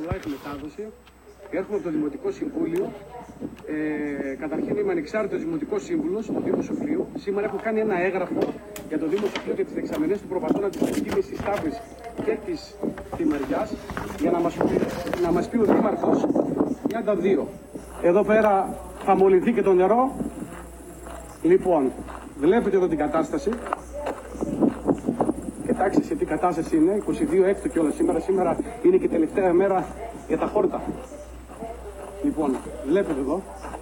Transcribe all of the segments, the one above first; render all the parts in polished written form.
live μετάδοση. Έρχομαι από το Δημοτικό Συμβούλιο. Καταρχήν είμαι ανεξάρτητος Δημοτικός Σύμβουλος του Δήμου Σοφλίου. Σήμερα έχω κάνει ένα έγγραφο για το Δήμο Σοφλίου και τις δεξαμενές του προπατώνα της Κίνησης της Τάφης και της Δημαριάς για να μας πει ο Δήμαρχος για τα δύο. Εδώ πέρα θα μολυνθεί και το νερό. Λοιπόν, βλέπετε εδώ την κατάσταση. Κοιτάξτε σε τι κατάσταση είναι, 22 έκτο κιόλας σήμερα είναι και η τελευταία μέρα για τα χόρτα. Λοιπόν, βλέπετε εδώ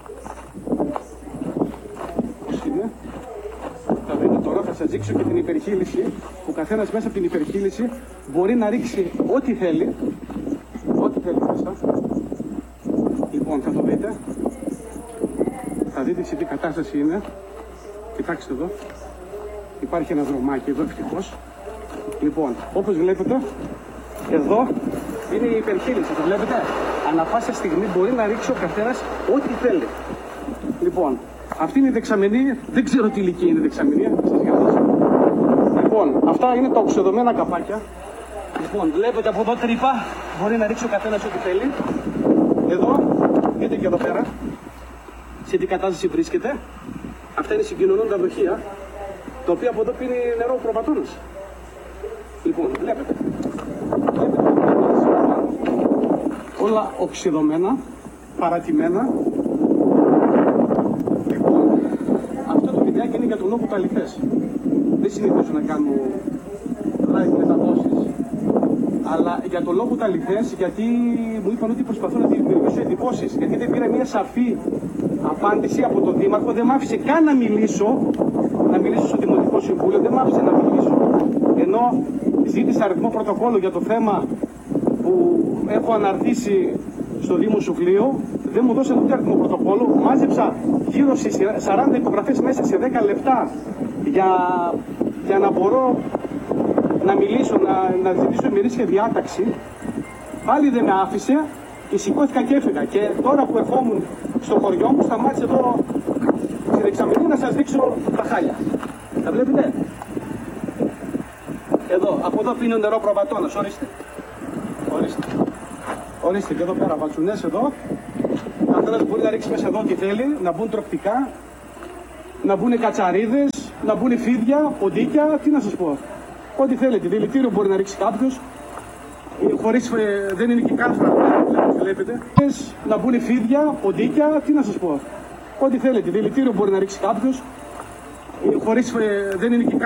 πώς είναι. Θα δείτε τώρα, θα σας δείξω και την υπερχείληση. Ο καθένας μέσα από την υπερχείληση μπορεί να ρίξει ό,τι θέλει. Ό,τι θέλει μέσα. Λοιπόν, θα το δείτε. Θα δείτε σε τι κατάσταση είναι. Κοιτάξτε εδώ. Υπάρχει ένα δρομάκι εδώ ευτυχώς. Λοιπόν, όπως βλέπετε, εδώ είναι η υπερχείληση, το βλέπετε. Ανά πάσα στιγμή μπορεί να ρίξει ο καθένας ό,τι θέλει. Λοιπόν, αυτή είναι η δεξαμενή, δεν ξέρω τι ηλικία είναι η δεξαμενή, θα σας γράψω. Λοιπόν, αυτά είναι τα οξυδωμένα καπάκια. Λοιπόν, βλέπετε από εδώ τρύπα, μπορεί να ρίξει ο καθένας ό,τι θέλει. Εδώ, δείτε και εδώ πέρα, σε τι κατάσταση βρίσκεται. Αυτά είναι συγκοινωνούντα δοχεία, τα οποία από εδώ πίνει νερό ο προπατώνας. Λοιπόν, βλέπετε. Όλα οξυδωμένα, παρατημένα. Λοιπόν, αυτό το βιντεάκι είναι για τον λόγο του αληθές. Δεν συνηθίζω να κάνω live μεταδόσεις. Αλλά για τον λόγο του αληθές, γιατί μου είπαν ότι προσπαθώ να δημιουργήσω εντυπώσεις. Γιατί δεν πήρα μια σαφή απάντηση από τον Δήμαρχο, δεν μ' άφησε καν να μιλήσω στο Δημοτικό Συμβούλιο, δεν μ' άφησε να μιλήσω. Ενώ ζήτησα αριθμό πρωτοκόλλου για το θέμα που έχω αναρτήσει στο Δήμο Σοφλίου, δεν μου δώσαν ούτε αριθμό πρωτοκόλλου. Μάζεψα γύρω στις 40 υπογραφές μέσα σε 10 λεπτά για να μπορώ να μιλήσω, να ζητήσω ημερήσια διάταξη. Πάλι δεν με άφησε και σηκώθηκα και έφυγα. Και τώρα που ερχόμουν στο χωριό μου, σταμάτησε εδώ στη δεξαμενή να σας δείξω τα χάλια. Τα βλέπετε? Εδώ, από εδώ πίνει ο νερό προβατώνας, ορίστε. Ορίστε και εδώ πέρα βατσουνές εδώ. Καθένας μπορεί να ρίξει μέσα εδώ ό,τι θέλει, να μπουν τροπτικά, να μπουν κατσαρίδες, να μπουν φίδια, ποντίκια, τι να σας πω. Ό,τι θέλετε, δηλητήριο μπορεί να ρίξει κάποιος. Χωρίς, δεν είναι και κάθρα, βλέπετε. Να μπουν φίδια, ποντίκια, τι να σας πω. Ό,τι θέλετε, δηλητήριο μπορεί να ρίξει κάποιος. Χωρίς, δεν είναι και